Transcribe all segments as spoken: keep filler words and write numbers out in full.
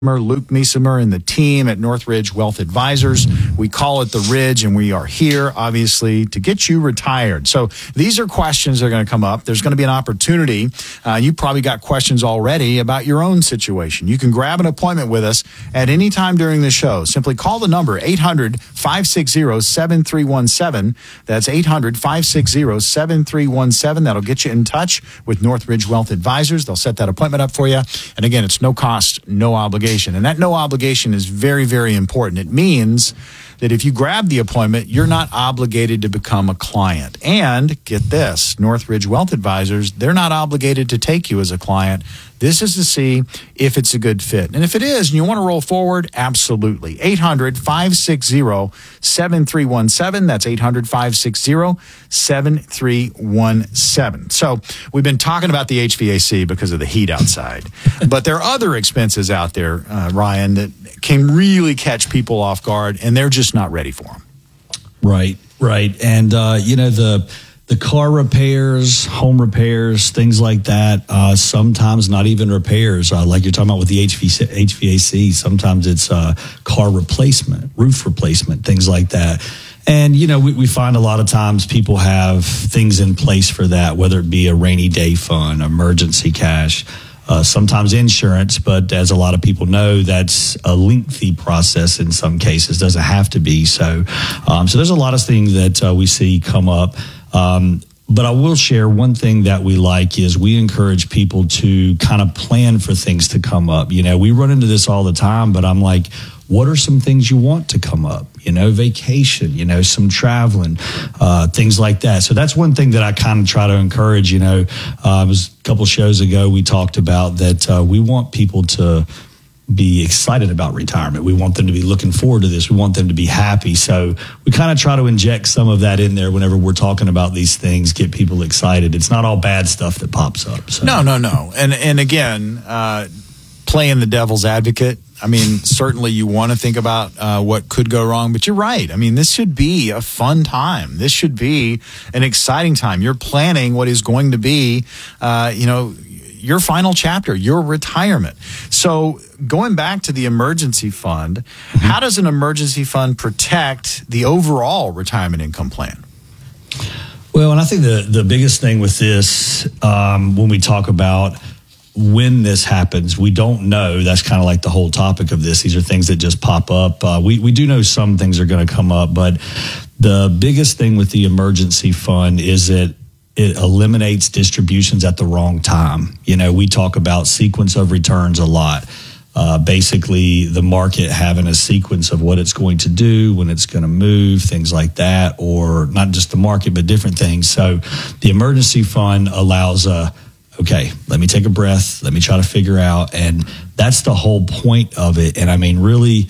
Luke Miesemer and the team at Northridge Wealth Advisors. We call it the Ridge, and we are here, obviously, to get you retired. So these are questions that are going to come up. There's going to be an opportunity. Uh, you probably got questions already about your own situation. You can grab an appointment with us at any time during the show. Simply call the number eight hundred, five six zero, seven three one seven. That's eight hundred, five six zero, seven three one seven. That'll get you in touch with Northridge Wealth Advisors. They'll set that appointment up for you. And again, it's no cost, no obligation. And that no obligation is very, very important. It means that if you grab the appointment, you're not obligated to become a client. And get this, Northridge Wealth Advisors, they're not obligated to take you as a client. This is to see if it's a good fit. And if it is, and you want to roll forward, absolutely. eight hundred, five six zero, seven three one seven. That's eight hundred, five six zero, seven three one seven. So we've been talking about the H V A C because of the heat outside. But there are other expenses out there, uh, Ryan, that can really catch people off guard, and they're just not ready for them. Right, right. And, uh, you know, the... The car repairs, home repairs, things like that, uh, sometimes not even repairs, uh, like you're talking about with the H V A C. Sometimes it's uh, car replacement, roof replacement, things like that. And, you know, we, we find a lot of times people have things in place for that, whether it be a rainy day fund, emergency cash, uh, sometimes insurance. But as a lot of people know, that's a lengthy process in some cases, doesn't have to be. So, um, so there's a lot of things that uh, we see come up. Um, but I will share one thing that we like is we encourage people to kind of plan for things to come up. You know, we run into this all the time, but I'm like, what are some things you want to come up? You know, vacation, you know, some traveling, uh, things like that. So that's one thing that I kind of try to encourage. You know, uh, it was a couple shows ago we talked about that uh, we want people to be excited about retirement. We want them to be looking forward to this. We want them to be happy. So we kind of try to inject some of that in there whenever we're talking about these things, get people excited. It's not all bad stuff that pops up. So. No, no, no. And and again, uh, playing the devil's advocate, I mean, certainly you want to think about uh, what could go wrong, but you're right. I mean, this should be a fun time. This should be an exciting time. You're planning what is going to be, uh, you know, your final chapter, your retirement. So going back to the emergency fund, mm-hmm. how does an emergency fund protect the overall retirement income plan? Well, and I think the, the biggest thing with this, um, when we talk about when this happens, we don't know. That's kind of like the whole topic of this. These are things that just pop up. Uh, we, we do know some things are going to come up, but the biggest thing with the emergency fund is that it eliminates distributions at the wrong time. You know, we talk about sequence of returns a lot. Uh, basically, the market having a sequence of what it's going to do, when it's going to move, things like that, or not just the market, but different things. So the emergency fund allows a, okay, let me take a breath, let me try to figure out. And that's the whole point of it. And I mean, really,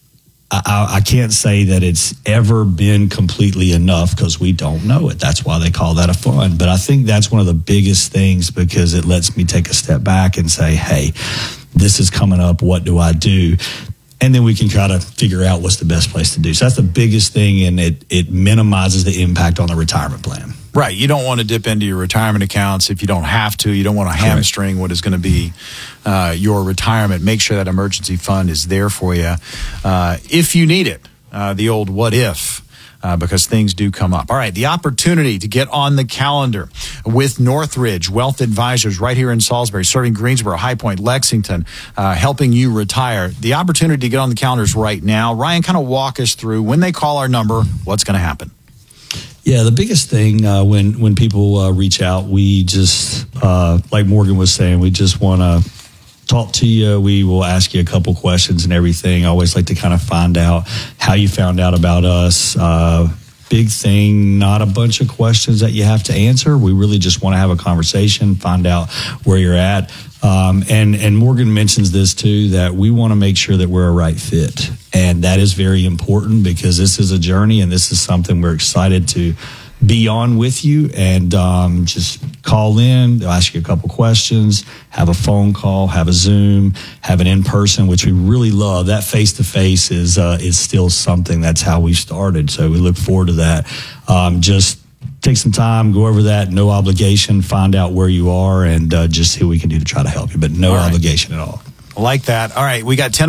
I, I can't say that it's ever been completely enough because we don't know it. That's why they call that a fund. But I think that's one of the biggest things because it lets me take a step back and say, hey, this is coming up. What do I do? And then we can try to figure out what's the best place to do. So that's the biggest thing, and it, it minimizes the impact on the retirement plan. Right. You don't want to dip into your retirement accounts if you don't have to. You don't want to hamstring what is going to be uh, your retirement. Make sure that emergency fund is there for you uh, if you need it. Uh, the old what if. Uh, because things do come up. All right, the opportunity to get on the calendar with Northridge Wealth Advisors right here in Salisbury, serving Greensboro, High Point, Lexington, uh, helping you retire. The opportunity to get on the calendars right now. Ryan, kind of walk us through when they call our number, what's going to happen? Yeah, the biggest thing uh, when, when people uh, reach out, we just, uh, like Morgan was saying, we just want to talk to you. We will ask you a couple questions and everything. I always like to kind of find out how you found out about us. Uh, big thing, not a bunch of questions that you have to answer. We really just want to have a conversation, find out where you're at. Um, and, and Morgan mentions this too, that we want to make sure that we're a right fit. And that is very important because this is a journey and this is something we're excited to be on with you. And um, just call in, they'll ask you a couple questions, have a phone call, have a Zoom, have an in-person, which we really love. That face-to-face is uh, is still something. That's how we started. So we look forward to that. Um, just take some time, go over that, no obligation, find out where you are, and uh, just see what we can do to try to help you, but no all right. obligation at all. I like that. All right, we got ten